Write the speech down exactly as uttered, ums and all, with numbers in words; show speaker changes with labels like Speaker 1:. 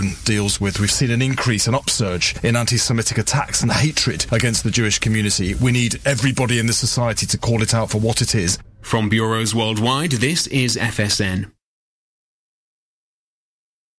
Speaker 1: deals with. We've seen an increase, an upsurge in anti-Semitic attacks and hatred against the Jewish community. We need everybody in the society to call it out for what it is.
Speaker 2: From bureaus worldwide, this is F S N.